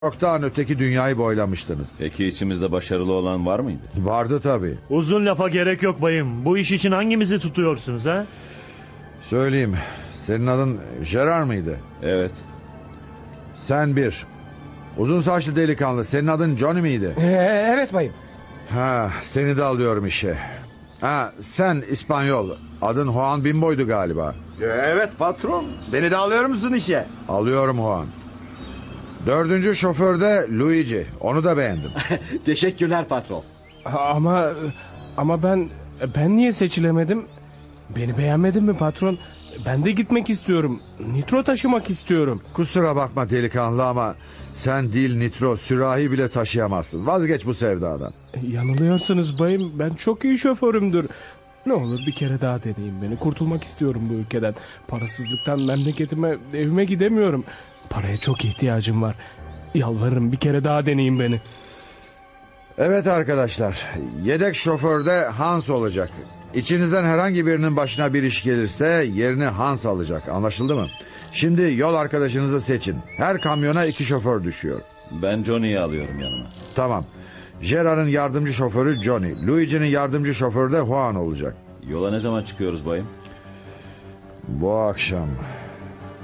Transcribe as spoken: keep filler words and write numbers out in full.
Çoktan öteki dünyayı boylamıştınız. Peki içimizde başarılı olan var mıydı? Vardı tabii. Uzun lafa gerek yok bayım. Bu iş için hangimizi tutuyorsunuz ha? Söyleyeyim. Senin adın Gerard mıydı? Evet. Sen bir. Uzun saçlı delikanlı. Senin adın Johnny miydi? Ee, evet bayım. Ha, seni de alıyorum işe. Ha, sen İspanyol. Adın Juan Bimbo'ydu galiba. Evet patron. Beni de alıyor musun işe? Alıyorum Juan. Dördüncü şoför de Luigi. Onu da beğendim. Teşekkürler patron. Ama ama ben ben niye seçilemedim? Beni beğenmedin mi patron? Ben de gitmek istiyorum. Nitro taşımak istiyorum. Kusura bakma delikanlı ama sen dil, nitro, sürahi bile taşıyamazsın. Vazgeç bu sevdadan. Yanılıyorsunuz bayım. Ben çok iyi şoförümdür. Ne olur bir kere daha deneyin beni. Kurtulmak istiyorum bu ülkeden. Parasızlıktan memleketime, evime gidemiyorum. Paraya çok ihtiyacım var. Yalvarırım bir kere daha deneyin beni. Evet arkadaşlar, yedek şoförde Hans olacak. İçinizden herhangi birinin başına bir iş gelirse yerini Hans alacak, anlaşıldı mı? Şimdi yol arkadaşınızı seçin. Her kamyona iki şoför düşüyor. Ben Johnny'yi alıyorum yanıma. Tamam. Gerard'ın yardımcı şoförü Johnny, Luigi'nin yardımcı şoförü de Juan olacak. Yola ne zaman çıkıyoruz bayım? Bu akşam.